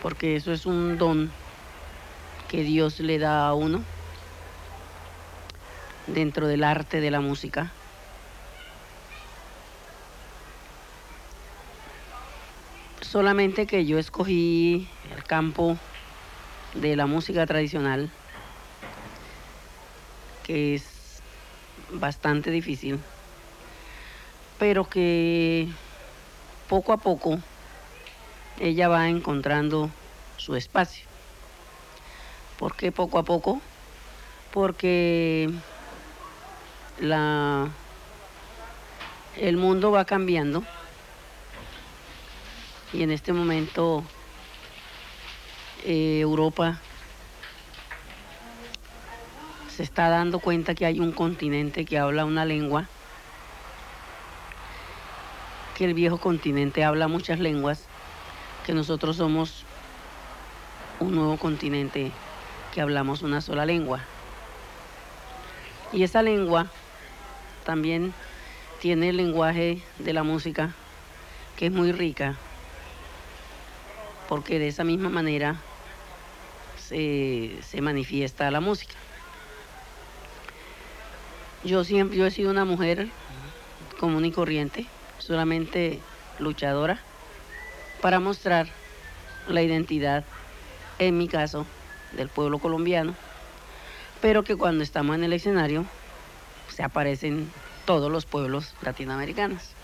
porque eso es un don que Dios le da a uno dentro del arte de la música. Solamente que yo escogí el campo de la música tradicional, que es bastante difícil, pero que poco a poco ella va encontrando su espacio. ¿Por qué poco a poco? Porque el mundo va cambiando y en este momento Europa se está dando cuenta que hay un continente que habla una lengua, que el viejo continente habla muchas lenguas, que nosotros somos un nuevo continente que hablamos una sola lengua. Y esa lengua también tiene el lenguaje de la música, que es muy rica, porque de esa misma manera se manifiesta la música. Yo he sido una mujer común y corriente, solamente luchadora, para mostrar la identidad, en mi caso, del pueblo colombiano, pero que cuando estamos en el escenario se aparecen todos los pueblos latinoamericanos.